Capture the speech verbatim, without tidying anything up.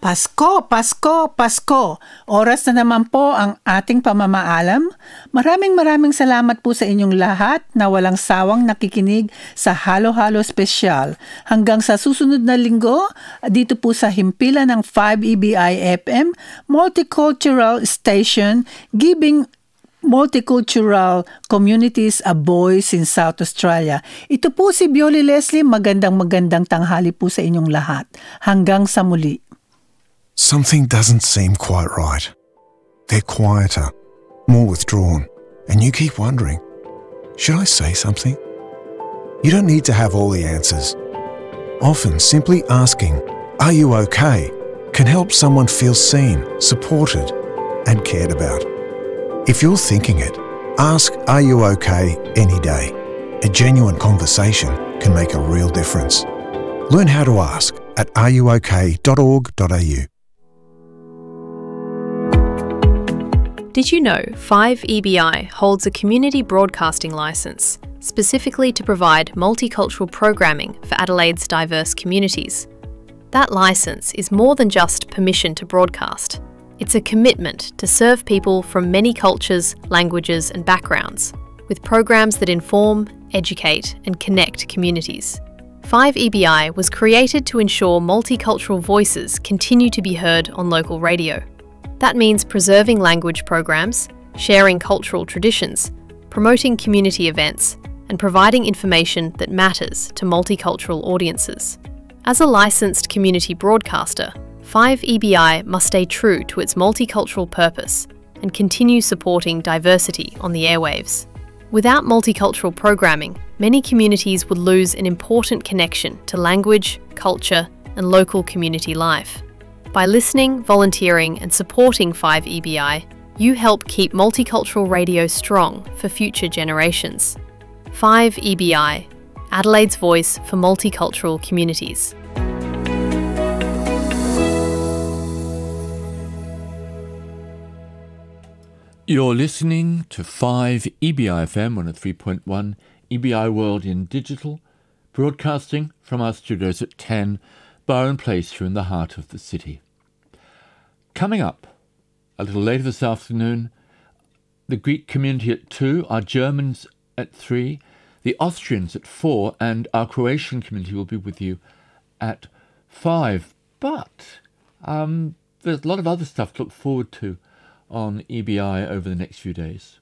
Pasko, Pasko, Pasko! Oras na naman po ang ating pamamaalam. Maraming maraming salamat po sa inyong lahat na walang sawang nakikinig sa Halo-Halo Special. Hanggang sa susunod na linggo, dito po sa himpilan ng five E B I F M, Multicultural Station, giving multicultural communities a voice in South Australia. Ito po si Bioli Leslie. Magandang magandang tanghali po sa inyong lahat. Hanggang sa muli. Something doesn't seem quite right. They're quieter, more withdrawn, and you keep wondering, should I say something? You don't need to have all the answers. Often simply asking, "Are you okay?" can help someone feel seen, supported, and cared about. If you're thinking it, ask "Are you okay?" any day. A genuine conversation can make a real difference. Learn how to ask at are you okay dot org dot a u. Did you know five E B I holds a community broadcasting licence specifically to provide multicultural programming for Adelaide's diverse communities? That licence is more than just permission to broadcast. It's a commitment to serve people from many cultures, languages and backgrounds, with programs that inform, educate and connect communities. five E B I was created to ensure multicultural voices continue to be heard on local radio. That means preserving language programs, sharing cultural traditions, promoting community events, and providing information that matters to multicultural audiences. As a licensed community broadcaster, five E B I must stay true to its multicultural purpose and continue supporting diversity on the airwaves. Without multicultural programming, many communities would lose an important connection to language, culture, and local community life. By listening, volunteering and supporting five E B I, you help keep multicultural radio strong for future generations. five E B I, Adelaide's voice for multicultural communities. You're listening to five E B I F M one oh three point one, E B I World in Digital, broadcasting from our studios at ten, Byron Place here in the heart of the city. Coming up, a little later this afternoon, the Greek community at two, our Germans at three, the Austrians at four, and our Croatian community will be with you at five. But um, there's a lot of other stuff to look forward to on E B I over the next few days.